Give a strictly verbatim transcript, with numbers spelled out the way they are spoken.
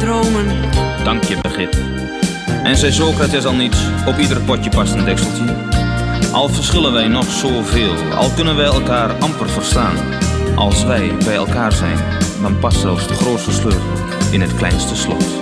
dromen. Dank je, Begit. En zei Socrates al niets, op ieder potje past een dekseltje. Al verschillen wij nog zoveel, al kunnen wij elkaar amper verstaan. Als wij bij elkaar zijn, dan past zelfs de grootste sleutel in het kleinste slot.